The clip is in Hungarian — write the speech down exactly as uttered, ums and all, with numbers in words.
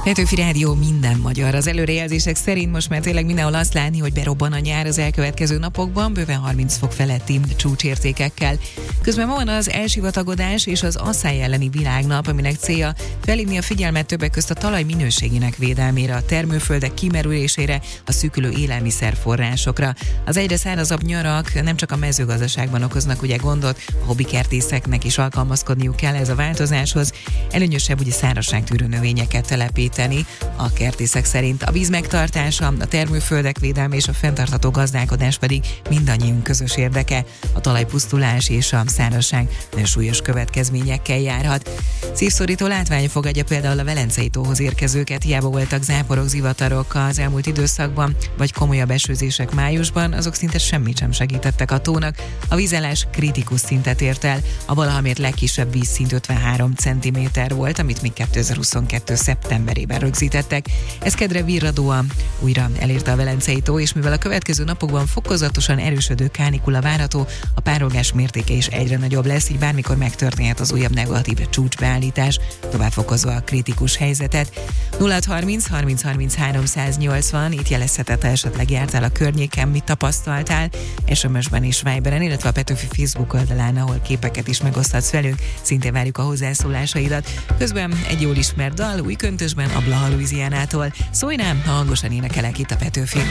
Petőfi Rádió, minden magyar. Az előrejelzések szerint most már tényleg mindenhol azt látni, hogy berobban a nyár az elkövetkező napokban, bőven harminc fok feletti csúcsértékekkel. Közben ma van az elsivatagodás és az asszály elleni világnap, aminek célja felhívni a figyelmet többek közt a talaj minőségének védelmére, a termőföldek kimerülésére, a szűkülő élelmiszerforrásokra. Az egyre szárazabb nyarak nem csak a mezőgazdaságban okoznak ugye gondot, a hobbikertészeknek is alkalmazkodniuk kell ez a változáshoz. Előnyösebb ugye szárazságtűrő növényeket telepíteni. A kertészek szerint a víz megtartása, a termőföldek védelme és a fenntartható gazdálkodás pedig mindannyiunk közös érdeke. A talajpusztulás és a szárazság nagyon súlyos következményekkel járhat. Szívszorító látvány fogadja például a Velencei tóhoz érkezőket, hiába voltak záporok, zivatarok az elmúlt időszakban, vagy komolyabb esőzések májusban, azok szinte semmit sem segítettek a tónak. A vízállás kritikus szintet ért el, a valaha mért legkisebb vízszint ötvenhárom centiméter volt, amit még kétezer-huszonkettő szeptemberében rögzítettek. Ez kedre virradóan újra elérte a Velencei tó, és mivel a következő napokban fokozatosan erősödő kánikula várható, a párolgás mértéke is egyre nagyobb lesz, így bármikor megtörténhet az újabb negatív csúcsbeállítás, tovább fokozva a kritikus helyzetet. nulla harminc harminc harminc háromszáznyolcvan, itt jelezheted, ha esetleg jártál a környéken, mit tapasztaltál, es em es-ben és Viberen, illetve a Petőfi Facebook oldalán, ahol képeket is megoszthatsz velünk, szintén várjuk a hozzászólásaidat. Közben egy jól ismert dal, új köntösben, a Blaha Louisianától. Szólj rám, ha hangosan énekelek itt a Petőfi.